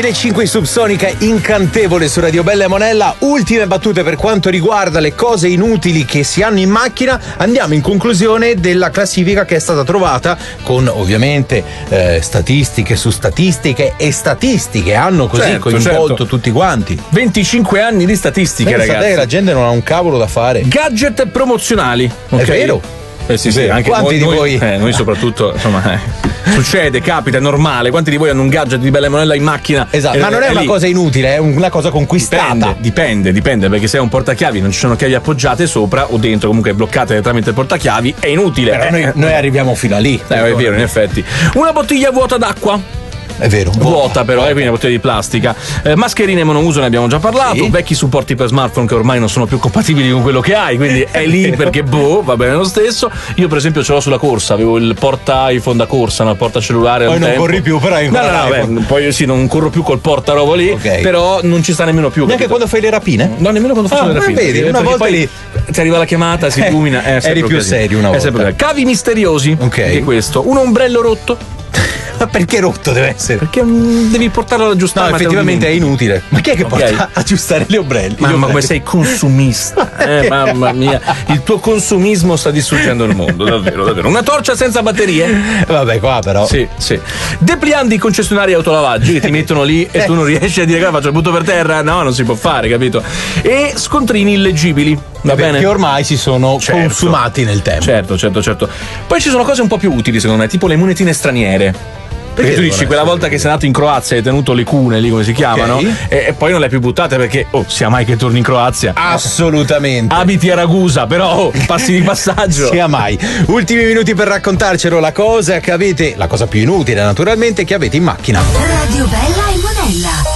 2005 Subsonica, incantevole su Radio Bella e Monella. Ultime battute per quanto riguarda le cose inutili che si hanno in macchina. Andiamo in conclusione della classifica che è stata trovata con ovviamente statistiche su statistiche e statistiche hanno così coinvolto tutti quanti. 25 anni di statistiche, ragazzi. La gente non ha un cavolo da fare. Gadget promozionali. Okay? È vero? Sì, anche quanti di voi? Noi soprattutto, insomma, succede, capita, è normale. Quanti di voi hanno un gadget di Bella e Monella in macchina? Esatto, ma non è una cosa inutile, è una cosa conquistata. Dipende, perché se è un portachiavi non ci sono chiavi appoggiate sopra o dentro, comunque bloccate tramite il portachiavi, è inutile. Però noi arriviamo fino a lì. È vero, in effetti. Una bottiglia vuota d'acqua. È vero. Vuota però, quindi una bottiglia di plastica. Mascherine monouso, ne abbiamo già parlato. Sì. Vecchi supporti per smartphone che ormai non sono più compatibili con quello che hai, quindi è lì perché va bene lo stesso. Io per esempio ce l'ho sulla corsa, avevo il porta iPhone da corsa, no? Il porta cellulare. Poi non corri più, però hai poi sì, non corro più col porta roba lì, però non ci sta nemmeno più. Neanche quando fai le rapine? No, nemmeno quando faccio le rapine. Vedi, una volta poi ti arriva la chiamata, si illumina. Eri più serio una volta. Cavi misteriosi. Anche questo. Un ombrello rotto. Ma perché rotto deve essere? Perché devi portarlo ad aggiustare. No, effettivamente è inutile. Ma chi è che porta a aggiustare gli ombrelli? Mamma, come sei consumista, mamma mia. Il tuo consumismo sta distruggendo il mondo, davvero. Una torcia senza batterie? Vabbè, qua però. Sì. Depliant i concessionari autolavaggi che ti mettono lì e tu non riesci a dire che faccio il butto per terra. No, non si può fare, capito? E scontrini illeggibili. Va bene? Che ormai si sono consumati nel tempo. Certo. Poi ci sono cose un po' più utili, secondo me, tipo le monetine straniere. Perché tu dici quella volta che sei andato in Croazia e hai tenuto le cune lì, come si chiamano, e poi non le hai più buttate perché sia mai che torni in Croazia. Assolutamente. Abiti a Ragusa, però passi di passaggio. Sia mai. Ultimi minuti per raccontarcelo la cosa che avete, la cosa più inutile naturalmente, che avete in macchina. Radio Bella e Monella.